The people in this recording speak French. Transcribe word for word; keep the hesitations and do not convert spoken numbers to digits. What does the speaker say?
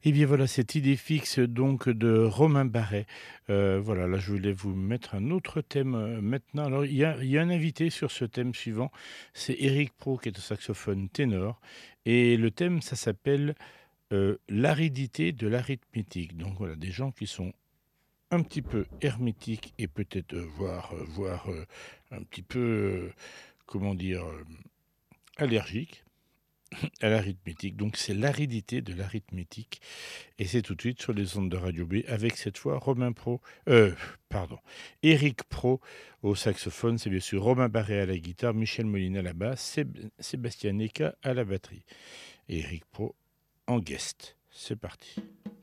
Et bien voilà, cette idée fixe donc de Romain Barret. Heu, voilà, là je voulais vous mettre un autre thème, heu, maintenant. Alors il y a il y a un invité sur ce thème suivant, c'est Éric Proulx qui est au saxophone ténor et le thème ça s'appelle, heu, l'aridité de l'arithmétique. Donc voilà, des gens qui sont un petit peu hermétiques et peut-être, heu, voire, heu, voire, heu, un petit peu, heu, comment dire? Hem, allergiques à l'arithmétique. Donc c'est l'aridité de l'arithmétique et c'est tout de suite sur les ondes de Radio B avec cette fois Romain Pro, heu, pardon, Éric Proulx au saxophone, c'est bien sûr Romain Barret à la guitare, Michel Molina à la basse, Séb Sébastien Neka à la batterie et Éric Proulx en guest. C'est parti.